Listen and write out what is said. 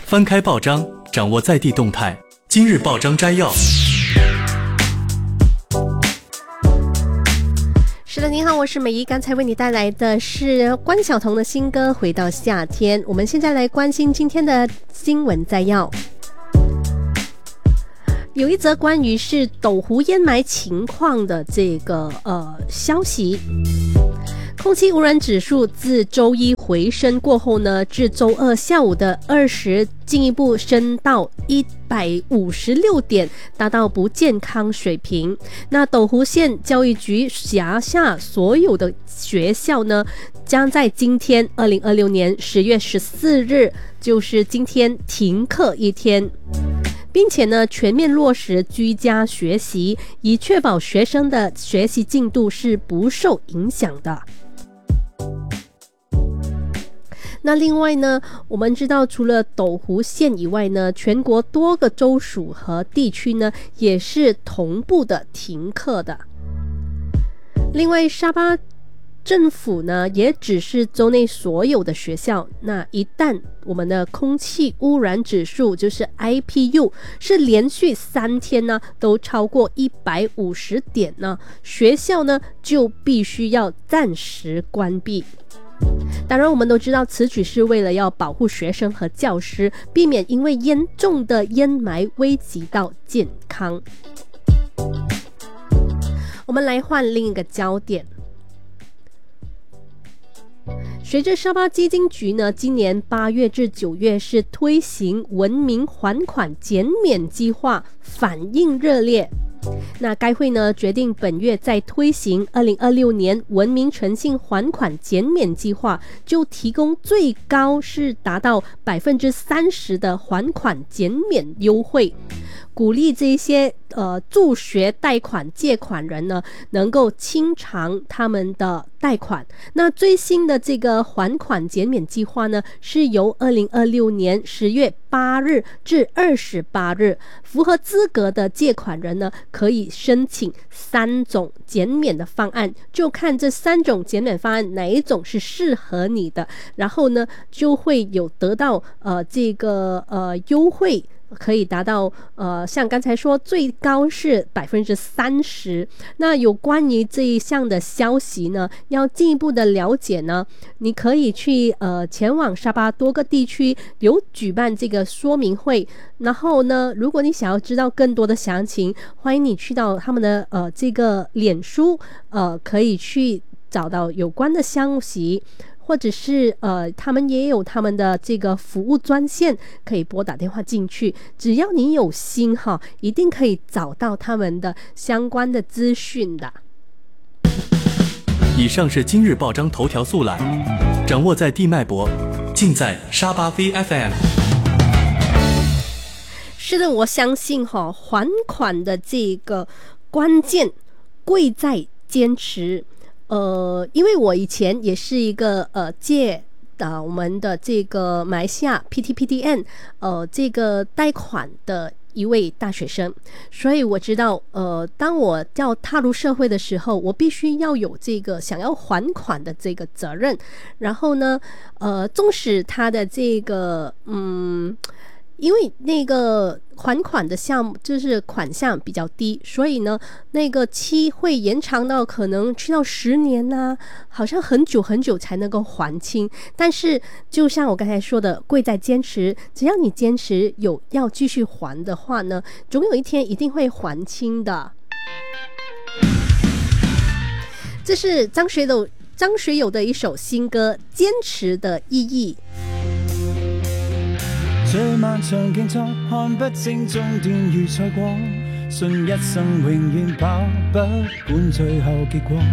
翻开报章，掌握在地动态。今日报章摘要。 是的，您好，我是美仪。刚才为你带来的是关晓彤的新歌《回到夏天》。我们现在来关心今天的新闻摘要。有一则关于是斗湖烟霾情况的这个消息。空气污染指数自周一回升过后呢，至周二下午的20进一步升到156点，达到不健康水平。那斗湖县教育局辖下所有的学校呢，将在今天2026年10月14日，就是今天停课一天，并且呢全面落实居家学习，以确保学生的学习进度是不受影响的。那另外呢，我们知道除了斗湖县以外呢，全国多个州属和地区呢也是同步的停课的。另外，沙巴政府呢也指示州内所有的学校，那一旦我们的空气污染指数就是 IPU 是连续3天呢都超过150点呢，学校呢就必须要暂时关闭。当然我们都知道此举是为了要保护学生和教师，避免因为严重的烟霾危及到健康。我们来换另一个焦点。随着沙巴基金局呢，今年8月至9月是推行文明还款减免计划，反应热烈。那该会呢决定本月再推行2026年文明诚信还款减免计划，就提供最高是达到30%的还款减免优惠，鼓励这些助学贷款借款人呢能够清偿他们的贷款。那最新的这个还款减免计划呢，是由2026年10月8日至28日，符合资格的借款人呢可以申请3种减免的方案，就看这3种减免方案哪一种是适合你的，然后呢就会有得到这个优惠，可以达到像刚才说最高是30%。那有关于这一项的消息呢，要进一步的了解呢，你可以去前往沙巴多个地区有举办这个说明会，然后呢如果你想要知道更多的详情，欢迎你去到他们的这个脸书可以去找到有关的消息，或者是他们也有他们的这个服务专线，可以拨打电话进去。只要你有心哈，一定可以找到他们的相关的资讯的。 以上是今日报章头条速览，掌握在地脉搏，尽在沙巴 VFM。 是的，我相信哈，还款的这个关键贵在坚持。因为我以前也是一个借我们的这个马来西亚 PTPTN 这个贷款的一位大学生，所以我知道当我要踏入社会的时候，我必须要有这个想要还款的这个责任。然后呢纵使他的这个因为那个还款的项目就是款项比较低，所以呢那个期会延长到可能去到10年啊，好像很久很久才能够还清。但是就像我刚才说的，贵在坚持，只要你坚持有要继续还的话呢，总有一天一定会还清的。这是张学友的一首新歌《坚持的意义》。 這漫長競賽看不清終點與賽果，信一生永遠跑，不管最後結果。